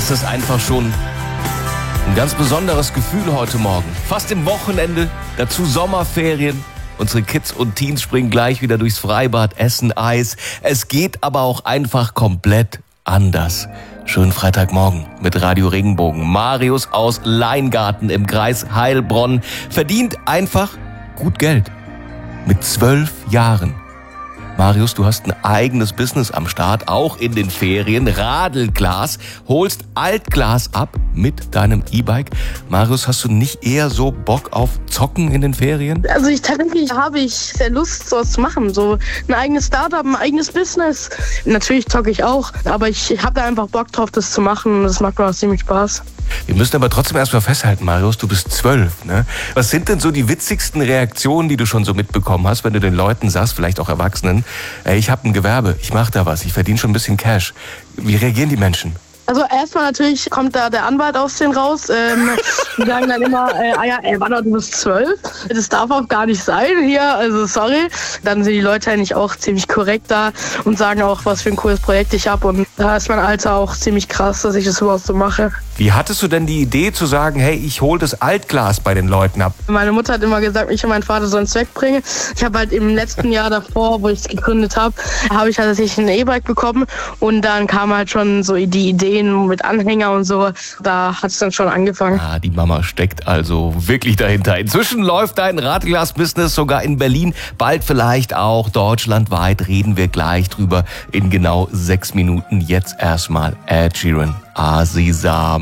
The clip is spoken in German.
Das ist einfach schon ein ganz besonderes Gefühl heute Morgen. Fast im Wochenende, dazu Sommerferien. Unsere Kids und Teens springen gleich wieder durchs Freibad, essen Eis. Es geht aber auch einfach komplett anders. Schönen Freitagmorgen mit Radio Regenbogen. Marius aus Leingarten im Kreis Heilbronn verdient einfach gut Geld. Mit 12 Jahren. Marius, du hast ein eigenes Business am Start, auch in den Ferien. Radelglas, holst Altglas ab mit deinem E-Bike. Marius, hast du nicht eher so Bock auf Zocken in den Ferien? Also tatsächlich habe ich sehr Lust, sowas zu machen. So ein eigenes Startup, ein eigenes Business. Natürlich zocke ich auch, aber ich habe da einfach Bock drauf, das zu machen. Das macht mir auch ziemlich Spaß. Wir müssen aber trotzdem erstmal festhalten, Marius, du bist 12, ne? Was sind denn so die witzigsten Reaktionen, die du schon so mitbekommen hast, wenn du den Leuten sagst, vielleicht auch Erwachsenen, ey, ich habe ein Gewerbe, ich mache da was, ich verdiene schon ein bisschen Cash. Wie reagieren die Menschen? Also erstmal natürlich kommt da der Anwalt aus denen raus. Die sagen dann immer, warte, du bist 12. Das darf auch gar nicht sein hier, also sorry. Dann sind die Leute eigentlich auch ziemlich korrekt da und sagen auch, was für ein cooles Projekt ich habe. Und da ist mein Alter auch ziemlich krass, dass ich das überhaupt so mache. Wie hattest du denn die Idee zu sagen, hey, ich hole das Altglas bei den Leuten ab? Meine Mutter hat immer gesagt, ich und mein Vater sollen es wegbringen. Ich habe halt im letzten Jahr davor, wo ich es gegründet habe, habe ich tatsächlich ein E-Bike bekommen. Und dann kam halt schon so die Ideen mit Anhänger und so. Da hat es dann schon angefangen. Ah, die Mama steckt also wirklich dahinter. Inzwischen läuft dein Radglas-Business sogar in Berlin. Bald vielleicht auch deutschlandweit. Reden wir gleich drüber in genau 6 Minuten. Jetzt erstmal Ed Sheeran. Asisam.